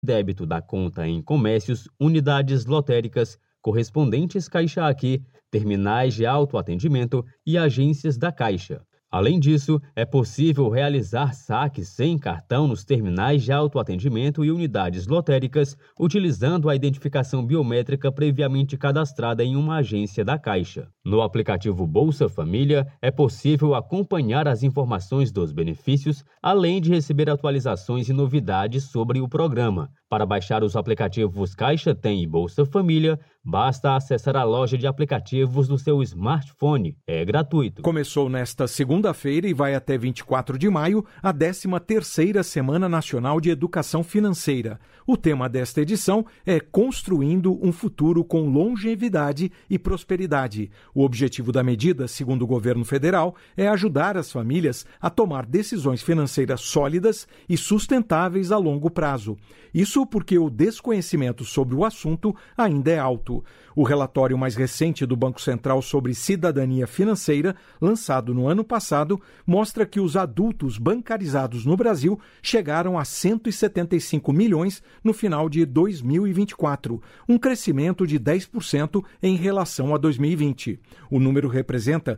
débito da conta em comércios, unidades lotéricas, correspondentes Caixa Aqui, terminais de autoatendimento e agências da Caixa. Além disso, é possível realizar saques sem cartão nos terminais de autoatendimento e unidades lotéricas, utilizando a identificação biométrica previamente cadastrada em uma agência da Caixa. No aplicativo Bolsa Família, é possível acompanhar as informações dos benefícios, além de receber atualizações e novidades sobre o programa. Para baixar os aplicativos Caixa Tem e Bolsa Família, basta acessar a loja de aplicativos do seu smartphone. É gratuito. Começou nesta segunda-feira e vai até 24 de maio a 13ª Semana Nacional de Educação Financeira. O tema desta edição é Construindo um Futuro com Longevidade e Prosperidade. O objetivo da medida, segundo o governo federal, é ajudar as famílias a tomar decisões financeiras sólidas e sustentáveis a longo prazo. Isso porque o desconhecimento sobre o assunto ainda é alto. O relatório mais recente do Banco Central sobre cidadania financeira, lançado no ano passado, mostra que os adultos bancarizados no Brasil chegaram a 175 milhões no final de 2024, um crescimento de 10% em relação a 2020. O número representa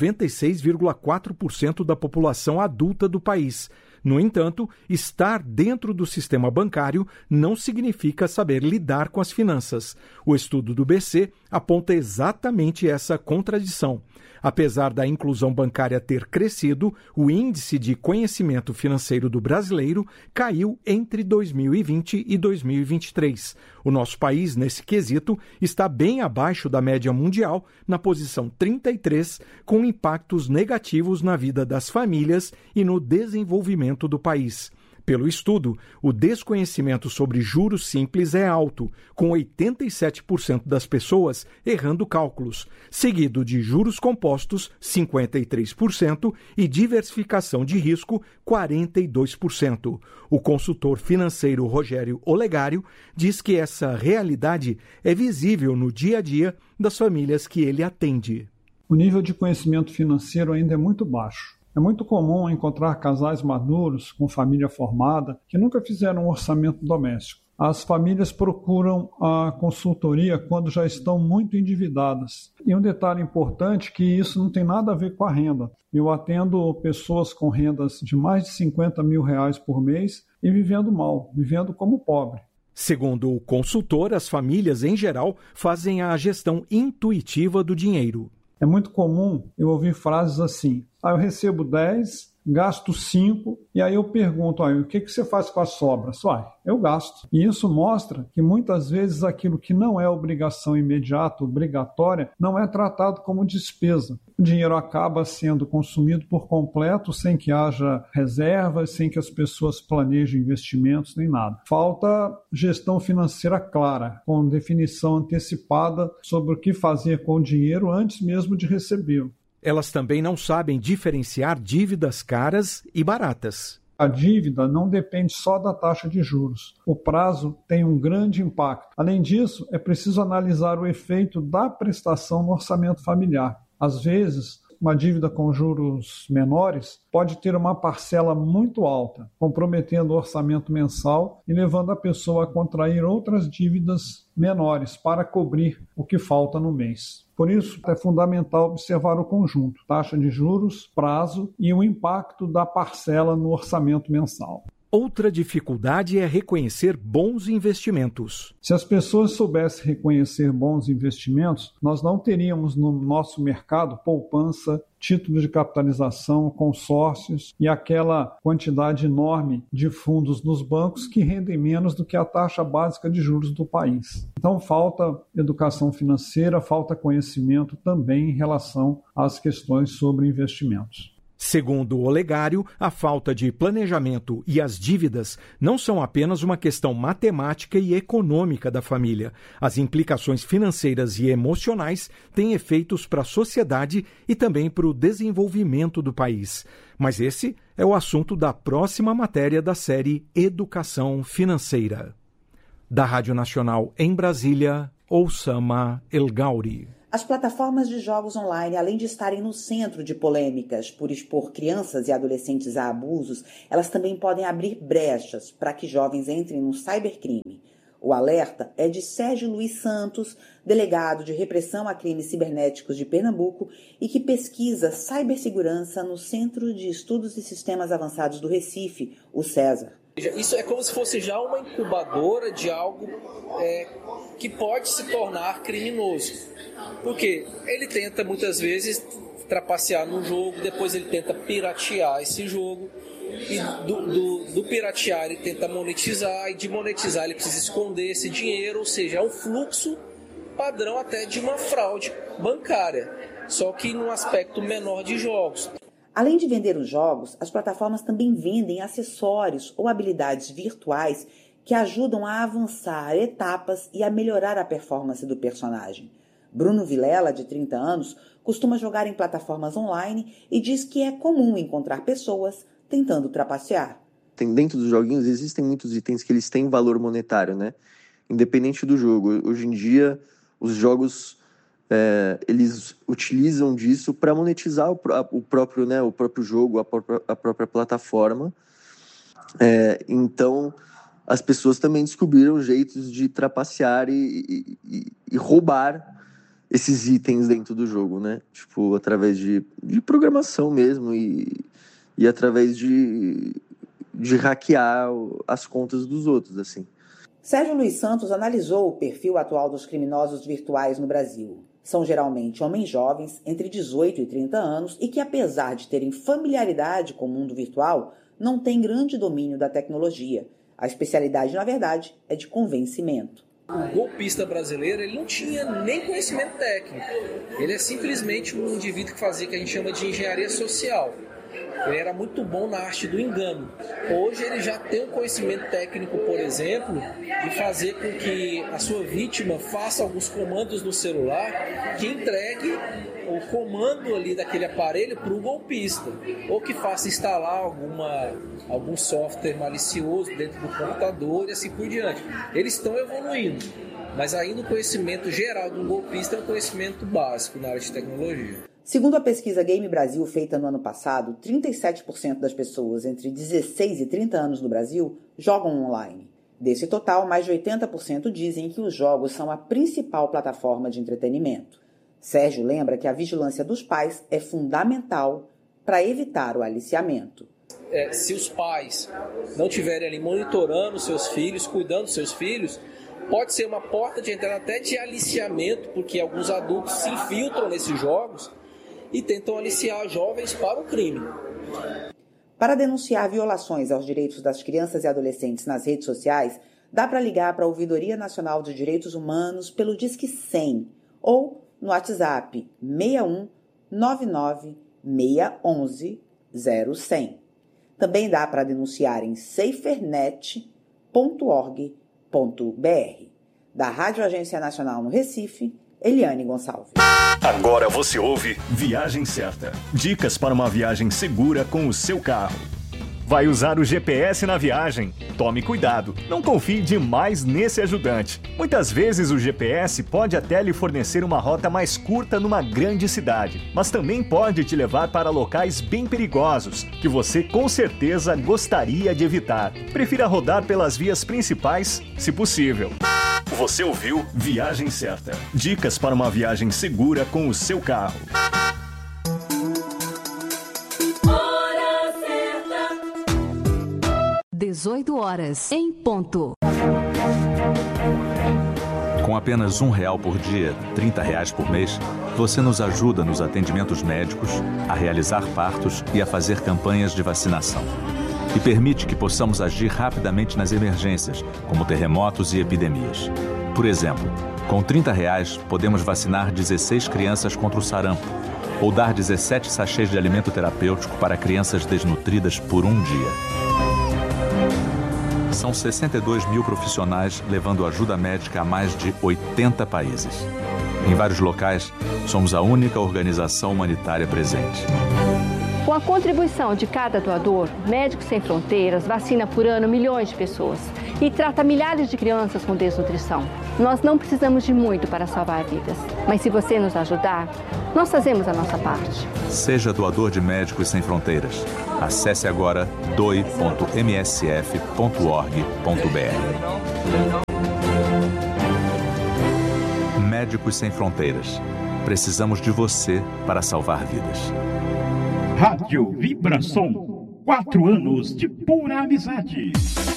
96,4% da população adulta do país. No entanto, estar dentro do sistema bancário não significa saber lidar com as finanças. O estudo do BC aponta exatamente essa contradição. Apesar da inclusão bancária ter crescido, o índice de conhecimento financeiro do brasileiro caiu entre 2020 e 2023. O nosso país, nesse quesito, está bem abaixo da média mundial, na posição 33, com impactos negativos na vida das famílias e no desenvolvimento do país. Pelo estudo, o desconhecimento sobre juros simples é alto, com 87% das pessoas errando cálculos, seguido de juros compostos, 53%, e diversificação de risco, 42%. O consultor financeiro Rogério Olegário diz que essa realidade é visível no dia a dia das famílias que ele atende. O nível de conhecimento financeiro ainda é muito baixo. É muito comum encontrar casais maduros, com família formada, que nunca fizeram um orçamento doméstico. As famílias procuram a consultoria quando já estão muito endividadas. E um detalhe importante é que isso não tem nada a ver com a renda. Eu atendo pessoas com rendas de mais de R$50 mil por mês e vivendo mal, vivendo como pobre. Segundo o consultor, as famílias, em geral, fazem a gestão intuitiva do dinheiro. É muito comum eu ouvir frases assim: eu recebo 10, gasto 5, e aí eu pergunto, o que você faz com as sobras? Eu gasto. E isso mostra que muitas vezes aquilo que não é obrigação imediata, obrigatória, não é tratado como despesa. O dinheiro acaba sendo consumido por completo, sem que haja reservas, sem que as pessoas planejem investimentos, nem nada. Falta gestão financeira clara, com definição antecipada sobre o que fazer com o dinheiro antes mesmo de recebê-lo. Elas também não sabem diferenciar dívidas caras e baratas. A dívida não depende só da taxa de juros. O prazo tem um grande impacto. Além disso, é preciso analisar o efeito da prestação no orçamento familiar. Às vezes, uma dívida com juros menores pode ter uma parcela muito alta, comprometendo o orçamento mensal e levando a pessoa a contrair outras dívidas menores para cobrir o que falta no mês. Por isso, é fundamental observar o conjunto, taxa de juros, prazo e o impacto da parcela no orçamento mensal. Outra dificuldade é reconhecer bons investimentos. Se as pessoas soubessem reconhecer bons investimentos, nós não teríamos no nosso mercado poupança, títulos de capitalização, consórcios e aquela quantidade enorme de fundos nos bancos que rendem menos do que a taxa básica de juros do país. Então falta educação financeira, falta conhecimento também em relação às questões sobre investimentos. Segundo o Olegário, a falta de planejamento e as dívidas não são apenas uma questão matemática e econômica da família. As implicações financeiras e emocionais têm efeitos para a sociedade e também para o desenvolvimento do país. Mas esse é o assunto da próxima matéria da série Educação Financeira. Da Rádio Nacional em Brasília, Oussama El Gauri. As plataformas de jogos online, além de estarem no centro de polêmicas por expor crianças e adolescentes a abusos, elas também podem abrir brechas para que jovens entrem no cybercrime. O alerta é de Sérgio Luiz Santos, delegado de repressão a crimes cibernéticos de Pernambuco e que pesquisa cibersegurança no Centro de Estudos e Sistemas Avançados do Recife, o César. Isso é como se fosse já uma incubadora de algo que pode se tornar criminoso. Porque ele tenta muitas vezes trapacear no jogo, depois ele tenta piratear esse jogo, e do piratear ele tenta monetizar, e de monetizar ele precisa esconder esse dinheiro, ou seja, é um fluxo padrão até de uma fraude bancária, só que num aspecto menor de jogos. Além de vender os jogos, as plataformas também vendem acessórios ou habilidades virtuais que ajudam a avançar etapas e a melhorar a performance do personagem. Bruno Vilela, de 30 anos, costuma jogar em plataformas online e diz que é comum encontrar pessoas tentando trapacear. Dentro dos joguinhos existem muitos itens que eles têm valor monetário, né? Independente do jogo. Hoje em dia, os jogos eles utilizam disso para monetizar o próprio jogo, a própria plataforma. Então, as pessoas também descobriram jeitos de trapacear e roubar esses itens dentro do jogo, né? Tipo, através de programação mesmo e através de hackear as contas dos outros, assim. Sérgio Luiz Santos analisou o perfil atual dos criminosos virtuais no Brasil. São geralmente homens jovens, entre 18 e 30 anos, e que, apesar de terem familiaridade com o mundo virtual, não têm grande domínio da tecnologia. A especialidade, na verdade, é de convencimento. O golpista brasileiro ele não tinha nem conhecimento técnico. Ele é simplesmente um indivíduo que fazia o que a gente chama de engenharia social. Ele era muito bom na arte do engano. Hoje ele já tem um conhecimento técnico, por exemplo, de fazer com que a sua vítima faça alguns comandos no celular que entregue o comando ali daquele aparelho para o golpista, ou que faça instalar algum software malicioso dentro do computador e assim por diante. Eles estão evoluindo, mas ainda o conhecimento geral de um golpista é um conhecimento básico na área de tecnologia. Segundo a pesquisa Game Brasil feita no ano passado, 37% das pessoas entre 16 e 30 anos no Brasil jogam online. Desse total, mais de 80% dizem que os jogos são a principal plataforma de entretenimento. Sérgio lembra que a vigilância dos pais é fundamental para evitar o aliciamento. Se os pais não estiverem ali monitorando seus filhos, cuidando dos seus filhos, pode ser uma porta de entrada até de aliciamento, porque alguns adultos se infiltram nesses jogos e tentam aliciar jovens para o crime. Para denunciar violações aos direitos das crianças e adolescentes nas redes sociais, dá para ligar para a Ouvidoria Nacional de Direitos Humanos pelo Disque 100 ou no WhatsApp 61 99 611 0100. Também dá para denunciar em safernet.org.br. Da Rádio Agência Nacional no Recife, Eliane Gonçalves. Agora você ouve Viagem Certa. Dicas para uma viagem segura com o seu carro. Vai usar o GPS na viagem? Tome cuidado, não confie demais nesse ajudante. Muitas vezes o GPS pode até lhe fornecer uma rota mais curta numa grande cidade, mas também pode te levar para locais bem perigosos, que você com certeza gostaria de evitar. Prefira rodar pelas vias principais, se possível. Você ouviu Viagem Certa. Dicas para uma viagem segura com o seu carro. 18 horas, em ponto. Com apenas R$1 por dia, R$30 por mês, você nos ajuda nos atendimentos médicos, a realizar partos e a fazer campanhas de vacinação. E permite que possamos agir rapidamente nas emergências, como terremotos e epidemias. Por exemplo, com R$30 podemos vacinar 16 crianças contra o sarampo, ou dar 17 sachês de alimento terapêutico para crianças desnutridas por um dia. São 62 mil profissionais levando ajuda médica a mais de 80 países. Em vários locais, somos a única organização humanitária presente. Com a contribuição de cada doador, Médicos Sem Fronteiras vacina por ano milhões de pessoas e trata milhares de crianças com desnutrição. Nós não precisamos de muito para salvar vidas, mas se você nos ajudar, nós fazemos a nossa parte. Seja doador de Médicos Sem Fronteiras. Acesse agora doe.msf.org.br. Médicos Sem Fronteiras. Precisamos de você para salvar vidas. Rádio Vibração. 4 anos de pura amizade.